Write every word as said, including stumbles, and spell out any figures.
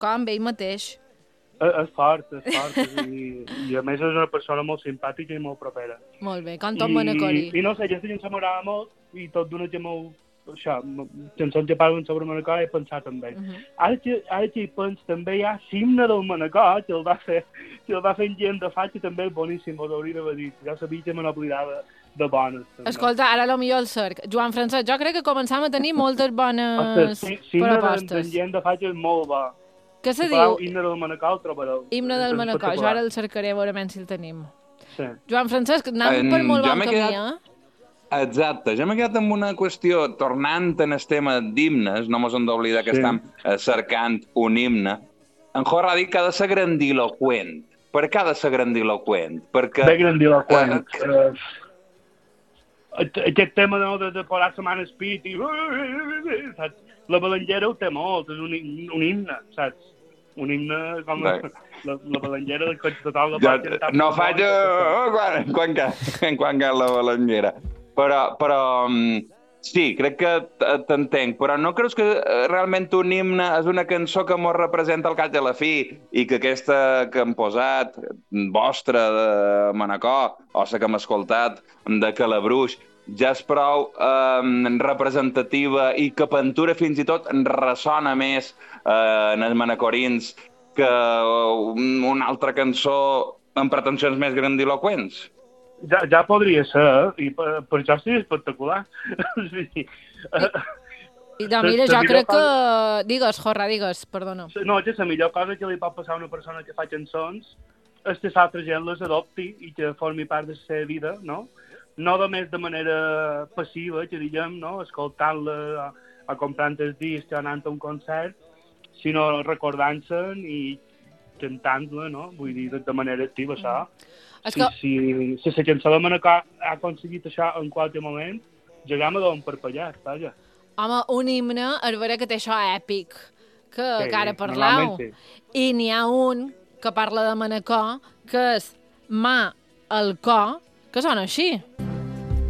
com ell mateix. És, és fort, és fort, i, i a més és una persona molt simpàtica i molt propera. Molt bé, com tot Manacori. I, I no sé, aquesta cançó m'agrada molt, i tot d'una que molt... Això, cançons que parlen sobre Manacor, he pensat en ell. Uh -huh. Ara, que, ara que hi penso, també hi ha l'himne del Manacor, que el va fer, que el va fer en gent de fa, que també és boníssim, ho hauria d'haver dit. Ja sabia que me n'oblidava de bones. També. Escolta, ara lo millor el cerc. Joan Francesc, jo crec que començam a tenir moltes bones sí, sí, propostes. L'himne de, de gent de fa és molt bo. Què se si diu? Himne del Manacor, el trobareu. Himne del Manacor, jo ara el cercaré a veure si el tenim. Sí. Joan Francesc, anem per molt bon camí, quedat... eh? Exacte, ja m'he quedat amb una qüestió, tornant en el tema d'himnes, no mos hem d'oblidar que sí. estem cercant un himne. En Jorra ha dit que ha de ser grandiloquent. Per què ha de ser grandiloquent? Perquè... Bé grandiloquent. Eh, uh, aquest tema no, de, de posar la mano espit i... Saps? La Belengera ho té molt, és un, un himne, saps? Un himne com la, la, la Belengera del cotxe total. Ja, no faig oh, quan, quan, quan, quan cal la Belengera. Però, però sí, crec que t'entenc, però no creus que realment un himne és una cançó que mos representa el cap de la fi i que aquesta que hem posat, vostra de Manacor, o la que hem escoltat de Calabruix, ja és prou eh, representativa i que pintura fins i tot ressona més eh, en els manacorins que una altra cançó amb pretensions més grandiloquents? Ja, ja podria ser, i per, per això seria espectacular. I, i no, mira, jo crec que... Digues, Jorra, digues, perdona. No, és la millor cosa que li pot passar a una persona que fa cançons és que l'altra gent les adopti i que formi part de la seva vida, no? No només de manera passiva, que diguem, no? Escoltant-la o, o comprant els discs o anant a un concert, sinó recordant-se'n i cantant-la, no? Vull dir, de manera activa, això. Si, que... si, si la cançó de Manacor ha aconseguit això en qualsevol moment, gegam a d'on parpellat, vaja. Home, un himne és vera que té això èpic, que, sí, que ara parlau. Sí. I n'hi ha un que parla de Manacor, que és Mà al cor, que sona així.